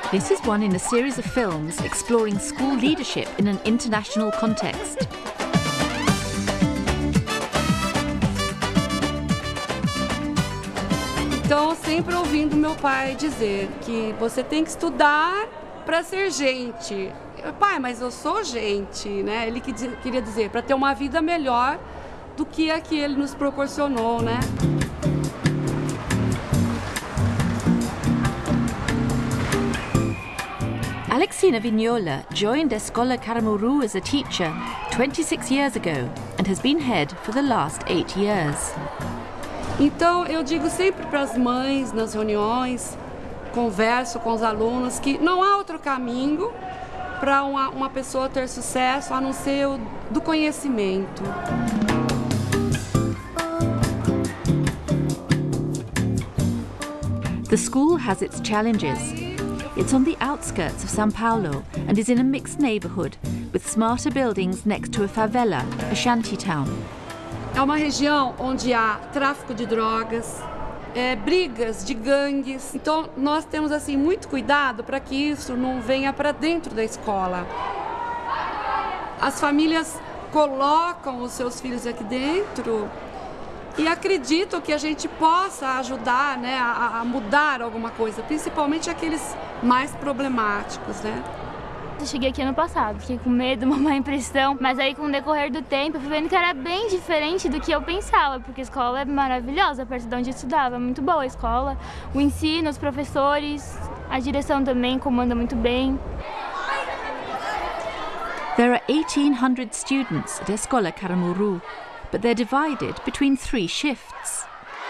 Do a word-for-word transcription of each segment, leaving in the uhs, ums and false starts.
This is one in a series of films exploring school leadership in an international context. Então, sempre ouvindo meu pai dizer que você tem que estudar para ser gente. Eu, pai, mas eu sou gente, né? Ele queria dizer, para ter uma vida melhor do que a que ele nos proporcionou, né? Alexina Vignola joined Escola Caramuru as a teacher twenty-six years ago and has been head for the last eight years. Então, eu digo sempre para as mães nas reuniões, converso com os alunos, que não há outro caminho para uma, uma pessoa ter sucesso a não ser o do conhecimento. The school has its challenges. It's on the outskirts of São Paulo and is in a mixed neighborhood with smarter buildings next to a favela, a shantytown. É uma região onde há tráfico de drogas, é, brigas de gangues. Então, nós temos assim muito cuidado para que isso não venha para dentro da escola. As famílias colocam os seus filhos aqui dentro e acreditam que a gente possa ajudar, né, a, a mudar alguma coisa, principalmente aqueles mais problemáticos, né? Eu cheguei aqui ano passado, fiquei com medo, uma má impressão, mas aí com o decorrer do tempo eu fui vendo que era bem diferente do que eu pensava, porque a escola é maravilhosa, perto de onde eu estudava, é muito boa a escola, o ensino, os professores, a direção também comanda muito bem. There are eighteen hundred students at Escola Caramuru, but they're divided between three shifts.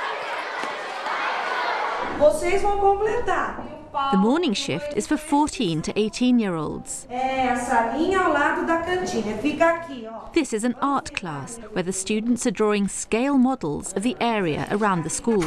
Vocês vão completar. The morning shift is for fourteen to eighteen-year-olds. É a salinha ao lado da cantina. Fica aqui, ó. This is an art class where the students are drawing scale models of the area around the school.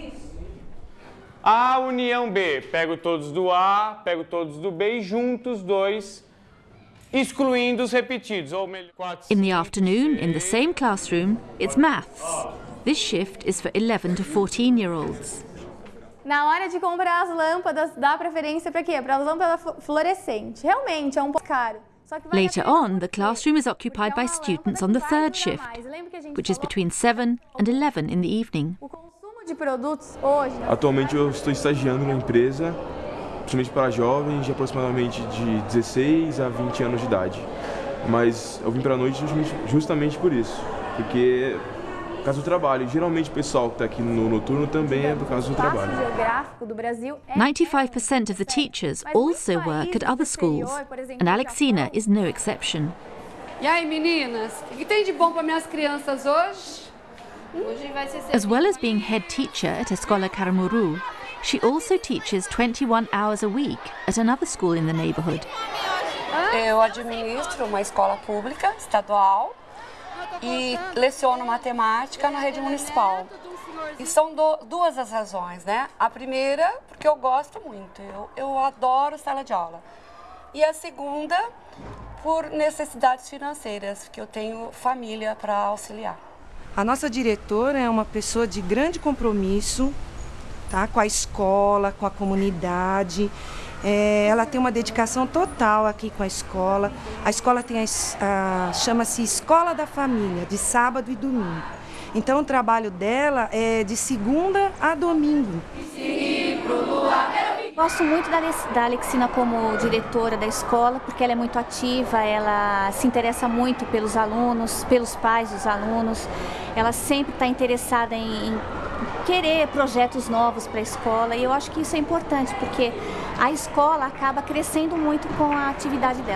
A união B, pego todos do A, pego todos do B e junto os dois, excluindo os repetidos. Ou melhor, quatro, in the afternoon, in the same classroom, it's maths. This shift is for eleven to fourteen-year-olds. Na hora de comprar as lâmpadas, dá preferência para quê? Para a lâmpada fluorescente. Realmente é um pouco caro. Só que vale Later on, the classroom is occupied by students on the third shift, which is between seven and eleven in the evening. O consumo de produtos hoje... Atualmente eu estou estagiando na empresa, principalmente para jovens de aproximadamente de dezesseis a vinte anos de idade. Mas eu vim para a noite justamente por isso, porque... por causa do trabalho. Geralmente o pessoal que está aqui no noturno também é por causa do trabalho. ninety-five percent of the teachers also work at other schools, and Alexina is no exception. E aí, meninas, o que tem de bom para minhas crianças hoje? As well as being head teacher at Escola Caramuru, she also teaches twenty-one hours a week at another school in the neighborhood. Eu administro uma escola pública estadual e leciono matemática na rede municipal. E são do, duas as razões, né? A primeira, porque eu gosto muito, eu, eu adoro sala de aula. E a segunda, por necessidades financeiras, porque eu tenho família para auxiliar. A nossa diretora é uma pessoa de grande compromisso, tá? Com a escola, com a comunidade. É, ela tem uma dedicação total aqui com a escola. A escola tem a, a chama-se Escola da Família, de sábado e domingo. Então o trabalho dela é de segunda a domingo. Gosto muito da, da Alexina como diretora da escola, porque ela é muito ativa, ela se interessa muito pelos alunos, pelos pais dos alunos. Ela sempre está interessada em, em querer projetos novos para a escola, e eu acho que isso é importante, porque a escola acaba crescendo muito com a atividade dela.